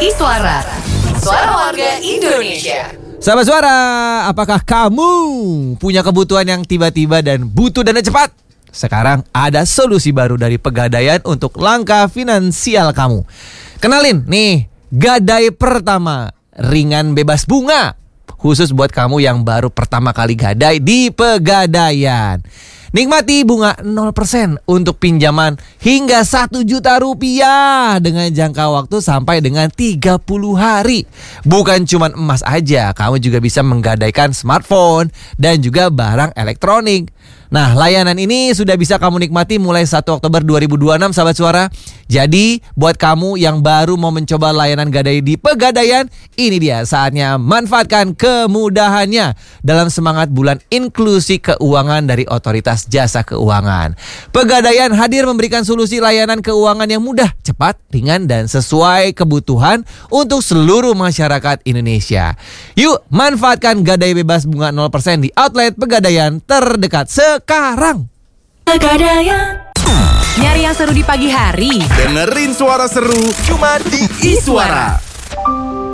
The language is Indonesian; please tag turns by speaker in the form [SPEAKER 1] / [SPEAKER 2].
[SPEAKER 1] Iswara, Suara Warga Indonesia.
[SPEAKER 2] Sahabat Suara, apakah kamu punya kebutuhan yang tiba-tiba dan butuh dana cepat? Sekarang ada solusi baru dari Pegadaian untuk langkah finansial kamu. Kenalin nih, Gadai Pertama, ringan bebas bunga. Khusus buat kamu yang baru pertama kali gadai di Pegadaian. Nikmati bunga 0% untuk pinjaman hingga 1 juta rupiah dengan jangka waktu sampai dengan 30 hari. Bukan cuma emas aja, kamu juga bisa menggadaikan smartphone dan juga barang elektronik. Nah, layanan ini sudah bisa kamu nikmati mulai 1 Oktober 2026, sahabat Suara. Jadi, buat kamu yang baru mau mencoba layanan gadai di Pegadaian, ini dia saatnya manfaatkan kemudahannya dalam semangat bulan inklusi keuangan dari Otoritas Jasa Keuangan. Pegadaian hadir memberikan solusi layanan keuangan yang mudah, cepat, ringan, dan sesuai kebutuhan untuk seluruh masyarakat Indonesia. Yuk, manfaatkan gadai bebas bunga 0% di outlet Pegadaian terdekat sekarang.
[SPEAKER 1] Pegadaian. Nyari yang seru di pagi hari?
[SPEAKER 3] Dengerin suara seru cuma di Iswara.